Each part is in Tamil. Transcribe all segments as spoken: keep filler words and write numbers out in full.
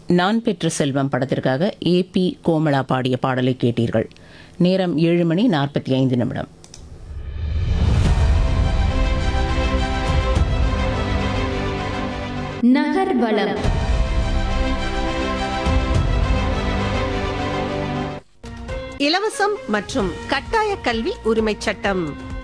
நான் பெற்ற செல்வம் படத்திற்காக ஏ பி கோமலா பாடிய பாடலை கேட்டீர்கள். நேரம் ஏழு மணி நாற்பத்தி ஐந்து நிமிடம். நகர்வலம். இலவசம் மற்றும் கட்டாய கல்வி உரிமை சட்டம்.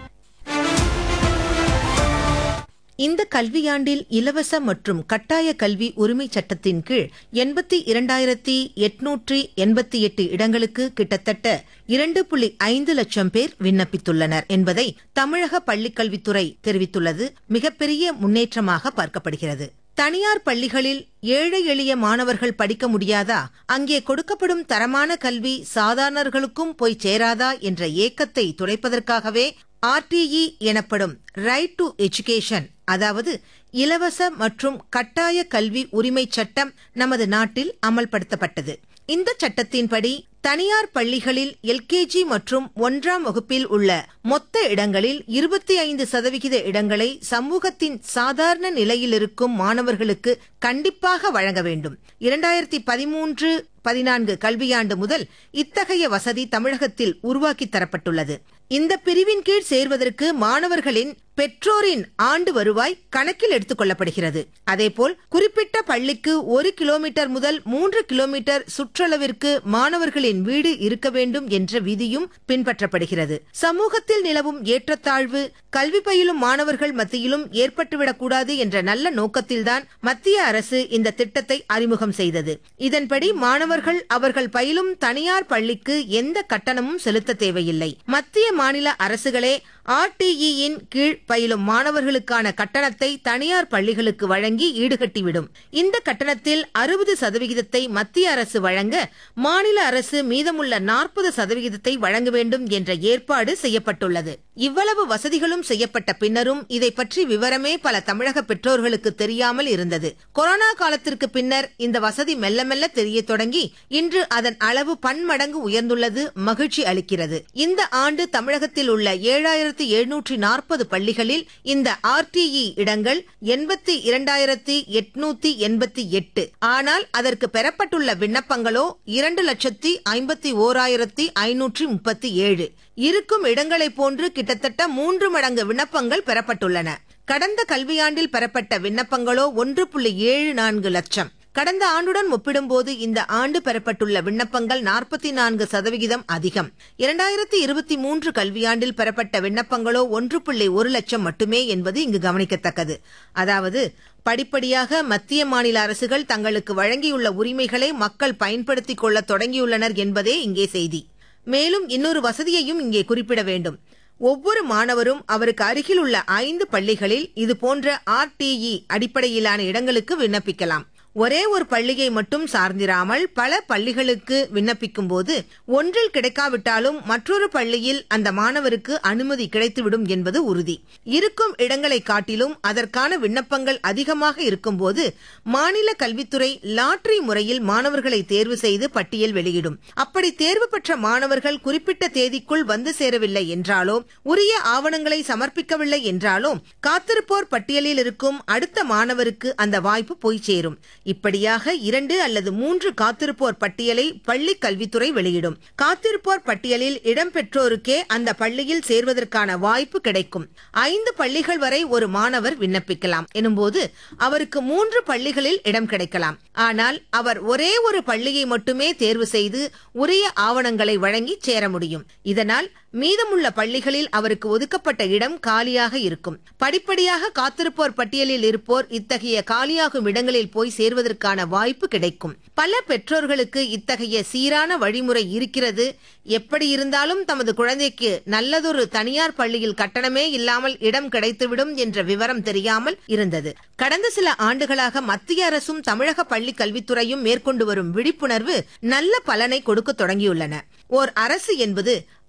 இந்த கல்வியாண்டில் இலவச மற்றும் கட்டாய கல்வி உரிமை சட்டத்தின் கீழ் எண்பத்தி இரண்டாயிரத்தி எட்நூற்றி எண்பத்தி எட்டு இடங்களுக்கு கிட்டத்தட்ட இரண்டு புள்ளி ஐந்து லட்சம் பேர் விண்ணப்பித்துள்ளனர் என்பதை தமிழக பள்ளிக்கல்வித்துறை தெரிவித்துள்ளது மிகப்பெரிய முன்னேற்றமாக பார்க்கப்படுகிறது. தனியார் பள்ளிகளில் ஏழை எளிய மாணவர்கள் படிக்க முடியாதா, அங்கே கொடுக்கப்படும் தரமான கல்வி சாதாரணர்களுக்கும் போய் சேராதா என்ற ஏக்கத்தை துடைப்பதற்காகவே ஆர்டிஇ எனப்படும் ரைட் டு எஜுகேஷன், அதாவது இலவச மற்றும் கட்டாய கல்வி உரிமை சட்டம் நமது நாட்டில் அமல்படுத்தப்பட்டது. இந்த சட்டத்தின்படி தனியார் பள்ளிகளில் எல்கேஜி மற்றும் ஒன்றாம் வகுப்பில் உள்ள மொத்த இடங்களில் இருபத்தி ஐந்து சதவிகித இடங்களை சமூகத்தின் சாதாரண நிலையில் இருக்கும் மாணவர்களுக்கு கண்டிப்பாக வழங்க வேண்டும். இரண்டாயிரத்தி பதிமூன்று பதினான்கு கல்வியாண்டு முதல் இத்தகைய வசதி தமிழகத்தில் உருவாக்கி தரப்பட்டுள்ளது. இந்த பிரிவின் கீழ் சேர்வதற்கு மாணவர்களின் பெற்றோரின் ஆண்டு வருவாய் கணக்கில் எடுத்துக் கொள்ளப்படுகிறது. அதேபோல் குறிப்பிட்ட பள்ளிக்கு ஒரு கிலோமீட்டர் முதல் மூன்று கிலோமீட்டர் சுற்றளவிற்கு மாணவர்களின் வீடு இருக்க வேண்டும் என்ற விதியும் பின்பற்றப்படுகிறது. சமூகத்தில் நிலவும் ஏற்றத்தாழ்வு கல்வி பயிலும் மாணவர்கள் மத்தியிலும் ஏற்பட்டுவிடக்கூடாது என்ற நல்ல நோக்கத்தில்தான் மத்திய அரசு இந்த திட்டத்தை அறிமுகம் செய்தது. இதன்படி மாணவர்கள் அவர்கள் பயிலும் தனியார் பள்ளிக்கு எந்த கட்டணமும் செலுத்த தேவையில்லை. மத்திய மாநில அரசுகளே ஆர்டிஇயின் கீழ் பயிலும் மாணவர்களுக்கான கட்டணத்தை தனியார் பள்ளிகளுக்கு வழங்கி ஈடுகட்டிவிடும். இந்த கட்டணத்தில் அறுபது சதவிகிதத்தை மத்திய அரசு வழங்க, மாநில அரசு மீதமுள்ள நாற்பது சதவிகிதத்தை வழங்க வேண்டும் என்ற ஏற்பாடு செய்யப்பட்டுள்ளது. இவ்வளவு வசதிகளும் செய்யப்பட்ட பின்னரும் இதை பற்றி விவரமே பல தமிழக பெற்றோர்களுக்கு தெரியாமல் இருந்தது. கொரோனா காலத்திற்கு பின்னர் இந்த வசதி மெல்ல மெல்ல தெரிய தொடங்கி இன்று அதன் அளவு பன்மடங்கு உயர்ந்துள்ளது மகிழ்ச்சி அளிக்கிறது. இந்த ஆண்டு தமிழகத்தில் உள்ள ஏழாயிரத்தி எழுநூற்றி நாற்பது பள்ளிகளில் இந்த ஆர்டிஇ இடங்கள் எண்பத்தி இரண்டாயிரத்தி எட்நூத்தி எண்பத்தி எட்டு. ஆனால் அதற்கு பெறப்பட்டுள்ள விண்ணப்பங்களோ இரண்டு லட்சத்தி ஐம்பத்தி ஓராயிரத்தி ஐநூற்றி முப்பத்தி ஏழு. இருக்கும் இடங்களை போன்று கிட்டத்தட்ட மூன்று மடங்கு விண்ணப்பங்கள் பெறப்பட்டுள்ளன. கடந்த கல்வியாண்டில் பெறப்பட்ட விண்ணப்பங்களோ ஒன்று புள்ளி ஏழு நான்கு லட்சம். கடந்த ஆண்டுடன் ஒப்பிடும்போது இந்த ஆண்டு பெறப்பட்டுள்ள விண்ணப்பங்கள் நாற்பத்தி நான்கு சதவிகிதம் அதிகம். இரண்டாயிரத்தி இருபத்தி மூன்று கல்வியாண்டில் பெறப்பட்ட விண்ணப்பங்களோ ஒன்று புள்ளி ஒரு லட்சம் மட்டுமே என்பது இங்கு கவனிக்கத்தக்கது. அதாவது படிப்படியாக மத்திய மாநில அரசுகள் தங்களுக்கு வழங்கியுள்ள உரிமைகளை மக்கள் பயன்படுத்திக் கொள்ள தொடங்கியுள்ளனர் என்பதே இங்கே செய்தி. மேலும் இன்னொரு வசதியையும் இங்கே குறிப்பிட வேண்டும். ஒவ்வொரு மாணவரும் அவருக்கு அருகில் உள்ள ஐந்து பள்ளிகளில் இதுபோன்ற ஆர்டிஇ அடிப்படையிலான இடங்களுக்கு விண்ணப்பிக்கலாம். ஒரே ஒரு பள்ளியை மட்டும் சார்ந்திராமல் பல பள்ளிகளுக்கு விண்ணப்பிக்கும் போது ஒன்றில் கிடைக்காவிட்டாலும் மற்றொரு பள்ளியில் அந்த மாணவருக்கு அனுமதி கிடைத்துவிடும் என்பது உறுதி. இருக்கும் இடங்களை காட்டிலும் அதற்கான விண்ணப்பங்கள் அதிகமாக இருக்கும்போது மாநில கல்வித்துறை லாட்டரி முறையில் மாணவர்களை தேர்வு செய்து பட்டியல் வெளியிடும். அப்படி தேர்வு பெற்ற மாணவர்கள் குறிப்பிட்ட தேதிக்குள் வந்து சேரவில்லை என்றாலோ, உரிய ஆவணங்களை சமர்ப்பிக்கவில்லை என்றாலோ, காத்திருப்போர் பட்டியலில் இருக்கும் அடுத்த மாணவருக்கு அந்த வாய்ப்பு போய் சேரும். இப்படியாக இரண்டு அல்லது மூன்று காத்திருப்போர் பட்டியலை பள்ளி கல்வித்துறை வெளியிடும். காத்திருப்போர் பட்டியலில் இடம்பெற்றோருக்கே அந்த பள்ளியில் சேர்வதற்கான வாய்ப்பு கிடைக்கும். ஐந்து பள்ளிகள் வரை ஒரு மாணவர் விண்ணப்பிக்கலாம் எனும்போது அவருக்கு மூன்று பள்ளிகளில் இடம் கிடைக்கலாம். ஆனால் அவர் ஒரே ஒரு பள்ளியை மட்டுமே தேர்வு செய்து உரிய ஆவணங்களை வழங்கி சேர முடியும். இதனால் மீதமுள்ள பள்ளிகளில் அவருக்கு ஒதுக்கப்பட்ட இடம் காலியாக இருக்கும். படிப்படியாக காத்திருப்போர் பட்டியலில் இருப்போர் இத்தகைய காலியாகும் இடங்களில் போய் சேர்வதற்கான வாய்ப்பு கிடைக்கும். பல பெற்றோர்களுக்கு இத்தகைய சீரான வழிமுறை இருக்கிறது. எப்படி இருந்தாலும் தமது குழந்தைக்கு நல்லதொரு தனியார் பள்ளியில் கட்டணமே இல்லாமல் இடம் கிடைத்துவிடும் என்ற விவரம் தெரியாமல் இருந்தது. கடந்த சில ஆண்டுகளாக மத்திய அரசும் தமிழக பள்ளி கல்வித்துறையும் மேற்கொண்டு வரும் விழிப்புணர்வு நல்ல பலனை கொடுக்க தொடங்கியுள்ளன. ஓர் அரசு என்பது